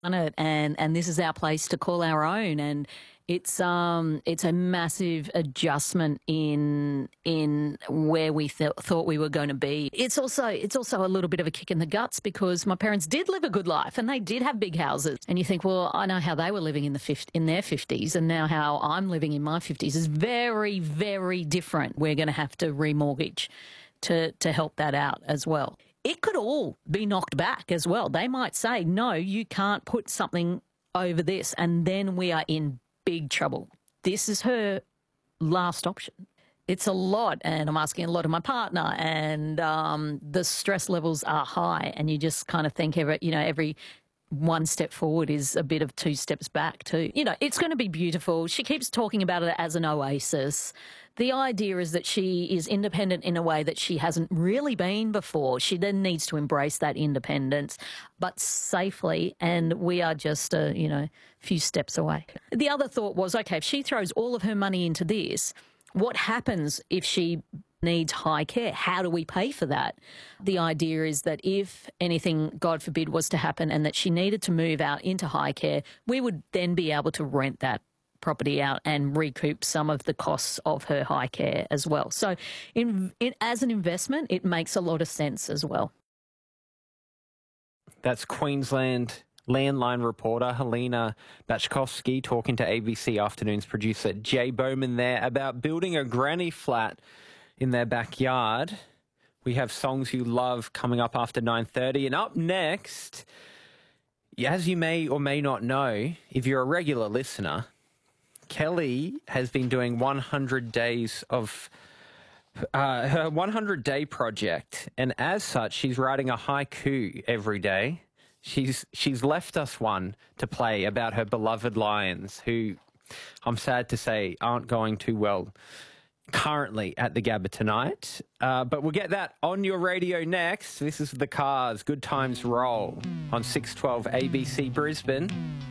on it, and this is our place to call our own, and it's a massive adjustment in where we thought we were going to be. It's also a little bit of a kick in the guts because my parents did live a good life and they did have big houses, and you think, well, I know how they were living in their 50s, and now how I'm living in my 50s is very, very different. We're going to have to remortgage to help that out as well. It could all be knocked back as well. They might say, no, you can't put something over this, and then we are in big trouble. This is her last option. It's a lot, and I'm asking a lot of my partner, and the stress levels are high, and you just kind of think every one step forward is a bit of two steps back too. It's going to be beautiful. She keeps talking about it as an oasis. The idea is that she is independent in a way that she hasn't really been before. She then needs to embrace that independence, but safely, and we are just a few steps away. The other thought was, okay, if she throws all of her money into this, what happens if she needs high care? How do we pay for that? The idea is that if anything, God forbid, was to happen and that she needed to move out into high care, we would then be able to rent that property out and recoup some of the costs of her high care as well. So as an investment, it makes a lot of sense as well. That's Queensland Landline reporter Helena Bachkovsky talking to ABC Afternoons producer Jay Bowman there about building a granny flat in their backyard. We have Songs You Love coming up after 9:30. And up next, as you may or may not know, if you're a regular listener, Kelly has been doing 100 days of her 100-day project. And as such, she's writing a haiku every day. She's left us one to play about her beloved Lions, who I'm sad to say aren't going too well currently at the Gabba tonight. But we'll get that on your radio next. This is The Cars, Good Times Roll on 612 ABC Brisbane.